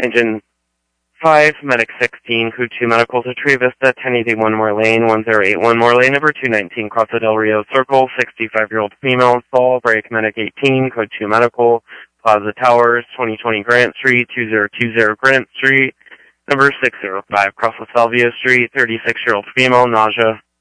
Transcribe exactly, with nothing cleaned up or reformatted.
Engine five, Medic sixteen, Code two Medical to Tree Vista, ten eighty-one Moore Lane, one zero eight one Moore Lane, number two nineteen, Cross Del Rio Circle, sixty-five-year-old female, Saul, Break Medic eighteen, Code two Medical, Plaza Towers, twenty twenty Grant Street, two zero two zero Grant Street, number six zero five, Cross LaSalvia Street, thirty-six-year-old female, nausea,